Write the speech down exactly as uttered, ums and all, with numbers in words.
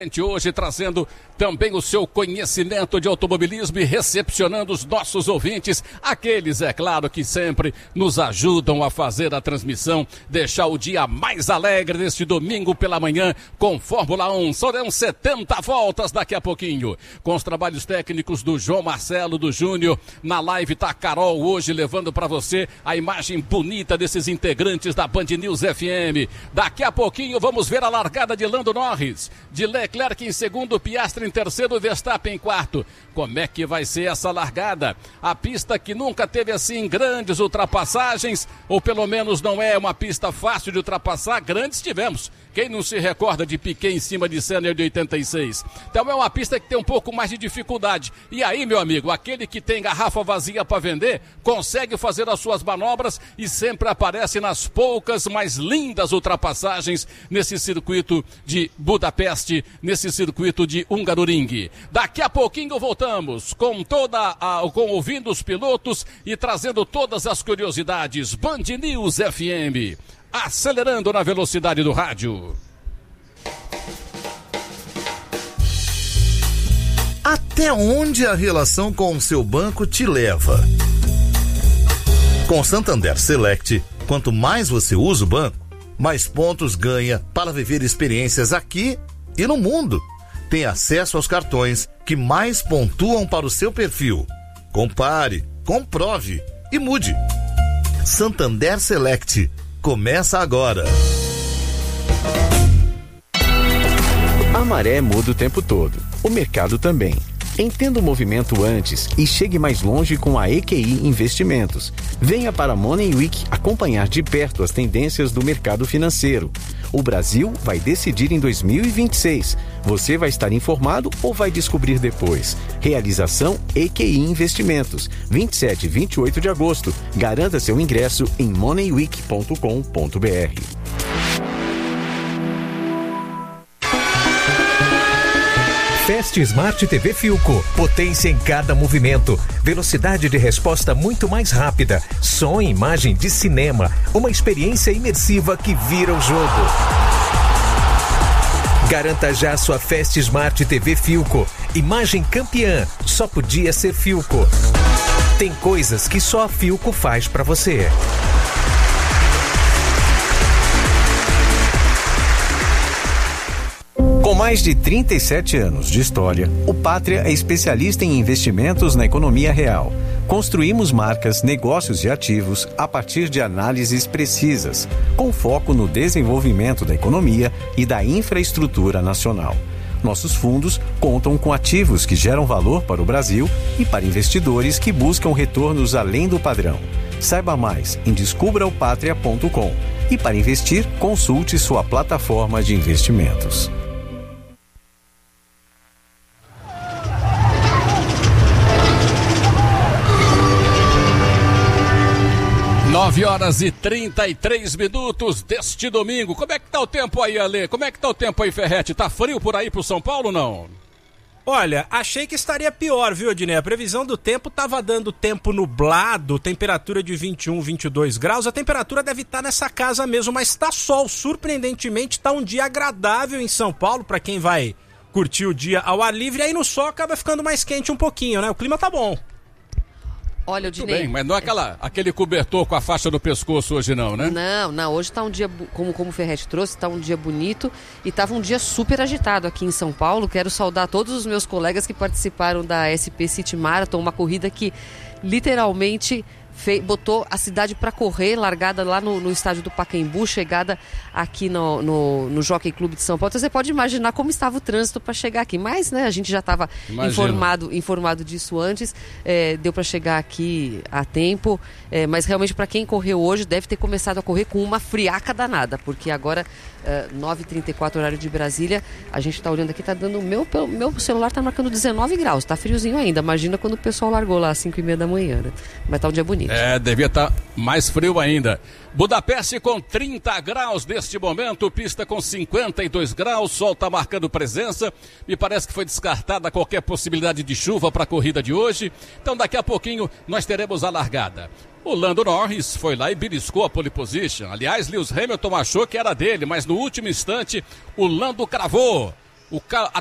Hoje trazendo também o seu conhecimento de automobilismo e recepcionando os nossos ouvintes, aqueles, é claro, que sempre nos ajudam a fazer a transmissão, deixar o dia mais alegre neste domingo pela manhã com Fórmula um. Serão setenta voltas daqui a pouquinho, com os trabalhos técnicos do João Marcelo do Júnior. Na live tá a Carol hoje levando para você a imagem bonita desses integrantes da Band News F M. Daqui a pouquinho vamos ver a largada de Lando Norris, de Leclerc em segundo, Piastri em terceiro, Verstappen em quarto. Como é que vai ser essa largada? A pista que nunca teve assim grandes ultrapassagens, ou pelo menos não é uma pista fácil de ultrapassar, grandes tivemos. Quem não se recorda de Piquet em cima de Senna de oitenta e seis? Então é uma pista que tem um pouco mais de dificuldade. E aí, meu amigo, aquele que tem garrafa vazia para vender, consegue fazer as suas manobras e sempre aparece nas poucas, mais lindas ultrapassagens nesse circuito de Budapeste, nesse circuito de Hungaroring. Daqui a pouquinho voltamos com toda a, com ouvindo os pilotos e trazendo todas as curiosidades. Band News F M. Acelerando na velocidade do rádio. Até onde a relação com o seu banco te leva? Com Santander Select, quanto mais você usa o banco, mais pontos ganha para viver experiências aqui e no mundo. Tem acesso aos cartões que mais pontuam para o seu perfil. Compare, comprove e mude. Santander Select. Começa agora. A maré muda o tempo todo. O mercado também. Entenda o movimento antes e chegue mais longe com a E Q I Investimentos. Venha para a Money Week acompanhar de perto as tendências do mercado financeiro. O Brasil vai decidir em dois mil e vinte e seis. Você vai estar informado ou vai descobrir depois? Realização E Q I Investimentos. vinte e sete e vinte e oito de agosto. Garanta seu ingresso em money week ponto com ponto b r. Fast Smart T V Philco. Potência em cada movimento. Velocidade de resposta muito mais rápida. Som e imagem de cinema. Uma experiência imersiva que vira o jogo. Garanta já sua Fast Smart T V Philco. Imagem campeã. Só podia ser Philco. Tem coisas que só a Philco faz pra você. Com mais de trinta e sete anos de história, o Pátria é especialista em investimentos na economia real. Construímos marcas, negócios e ativos a partir de análises precisas, com foco no desenvolvimento da economia e da infraestrutura nacional. Nossos fundos contam com ativos que geram valor para o Brasil e para investidores que buscam retornos além do padrão. Saiba mais em descubra o pátria ponto com e para investir, consulte sua plataforma de investimentos. nove horas e trinta e três minutos deste domingo. Como é que tá o tempo aí, Ale? Como é que tá o tempo aí, Ferretti? Tá frio por aí pro São Paulo ou não? Olha, achei que estaria pior, viu, Odinei? A previsão do tempo tava dando tempo nublado, temperatura de vinte e um, vinte e dois graus. A temperatura deve estar nessa casa mesmo, mas tá sol. Surpreendentemente, tá um dia agradável em São Paulo para quem vai curtir o dia ao ar livre. Aí no sol acaba ficando mais quente um pouquinho, né? O clima tá bom. Olha, Muito Odinei... bem, mas não é aquela, aquele cobertor com a faixa no pescoço hoje não, né? Não, não, hoje tá um dia, como, como o Ferretti trouxe, tá um dia bonito e tava um dia super agitado aqui em São Paulo. Quero saudar todos os meus colegas que participaram da S P City Marathon, uma corrida que literalmente... Fe... botou a cidade para correr, largada lá no, no estádio do Pacaembu, chegada aqui no, no, no Jockey Clube de São Paulo. Então você pode imaginar como estava o trânsito para chegar aqui. Mas, né, a gente já estava informado, informado disso antes, é, deu para chegar aqui a tempo. É, mas realmente, para quem correu hoje, deve ter começado a correr com uma friaca danada, porque agora, é, nove e trinta e quatro horário de Brasília, a gente está olhando aqui, tá dando. Meu, meu celular está marcando dezenove graus, tá friozinho ainda. Imagina quando o pessoal largou lá às cinco e meia da manhã, né? Mas tá um dia bonito. É, devia estar mais frio ainda. Budapeste com trinta graus neste momento, pista com cinquenta e dois graus, sol está marcando presença. Me parece que foi descartada qualquer possibilidade de chuva para a corrida de hoje. Então daqui a pouquinho nós teremos a largada. O Lando Norris foi lá e beliscou a pole position. Aliás, Lewis Hamilton achou que era dele, mas no último instante o Lando cravou. O ca...